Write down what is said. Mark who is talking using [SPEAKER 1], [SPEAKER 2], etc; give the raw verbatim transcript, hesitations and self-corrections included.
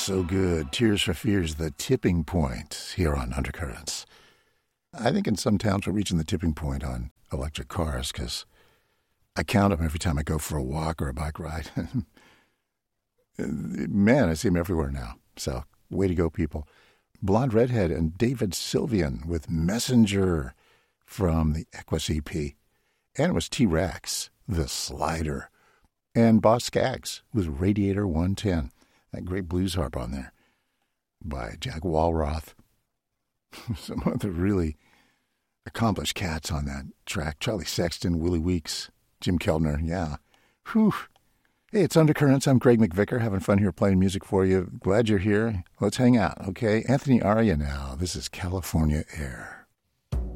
[SPEAKER 1] so good. Tears for Fears, the tipping point here on Undercurrents. I think in some towns we're reaching the tipping point on electric cars because I count them every time I go for a walk or a bike ride. Man, I see them everywhere now. So, way to go, people. Blonde Redhead and David Sylvian with Messenger from the Equus E P. And it was T-Rex, The Slider. And Boss Skaggs with Radiator one ten. That great blues harp on there by Jack Walroth. Some other really accomplished cats on that track. Charlie Sexton, Willie Weeks, Jim Keltner. Yeah. Whew. Hey, it's Undercurrents. I'm Greg McVicker, having fun here playing music for you. Glad you're here. Let's hang out, okay? Anthony Aria now. This is California Air.